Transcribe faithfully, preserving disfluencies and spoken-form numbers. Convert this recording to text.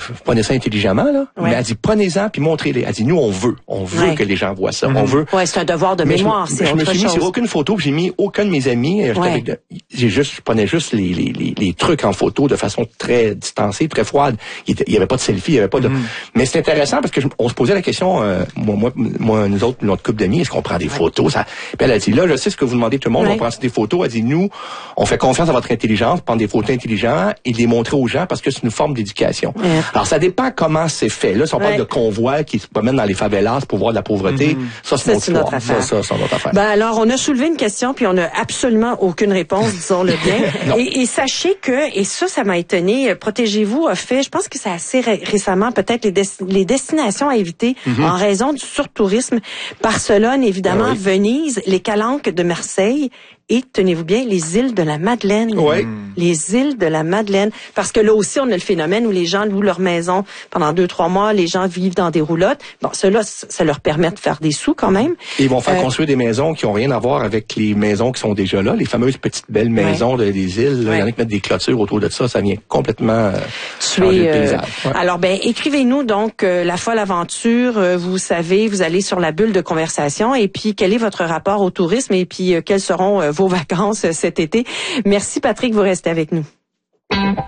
prenez ça intelligemment, là. Ouais. Mais elle dit, prenez-en puis montrez-les. Elle dit, nous, on veut. On veut ouais. que les gens voient ça. Mm-hmm. On veut. Ouais, c'est un devoir de mais mémoire, je, c'est je autre me suis mis chose. sur aucune photo, puis j'ai mis aucun de mes amis. Ouais. Avec de, j'ai juste, je prenais juste les, les, les, les trucs en photo de façon très distancée, très froide. Il y avait pas de selfie, il y avait pas de, mm-hmm. mais c'est intéressant parce que je, on se posait la question, euh, moi, moi, moi, nous autres, notre couple d'amis, est-ce qu'on prend des ouais. photos? Ça, puis elle a dit, là, je sais ce que vous demandez tout le monde, ouais. on prend des photos. Elle dit, nous, on fait confiance à votre intelligence, prendre des photos intelligentes et les montrer aux gens parce que c'est une forme d'éducation. Ouais. Alors, ça dépend comment c'est fait. Là, si on ouais. parle de convois qui se promènent dans les favelas pour voir de la pauvreté, mm-hmm. ça, c'est, c'est notre affaire. Ça, ça, c'est notre affaire. Ben alors, on a soulevé une question, puis on n'a absolument aucune réponse, disons-le bien. et, et sachez que, et ça, ça m'a étonné, Protégez-vous a fait, je pense que c'est assez ré- récemment, peut-être les, des- les destinations à éviter mm-hmm. en raison du surtourisme. Barcelone, évidemment, ah oui. Venise, les Calanques de Marseille, et, tenez-vous bien, les îles de la Madeleine. Oui. Les îles de la Madeleine. Parce que là aussi, on a le phénomène où les gens louent leur maison pendant deux, trois mois. Les gens vivent dans des roulottes. Bon, cela, ça leur permet de faire des sous quand même. Et ils vont faire euh, construire des maisons qui ont rien à voir avec les maisons qui sont déjà là. Les fameuses petites belles maisons ouais. de, des îles. Là, ouais. Il y en a qui mettent des clôtures autour de ça. Ça vient complètement euh, tuer le paysage. Euh, ouais. Alors, ben, écrivez-nous donc euh, La Folle Aventure. Euh, vous savez, vous allez sur la bulle de conversation. Et puis, quel est votre rapport au tourisme? Et puis, euh, quelles seront euh, vos vacances cet été. Merci Patrick, vous restez avec nous.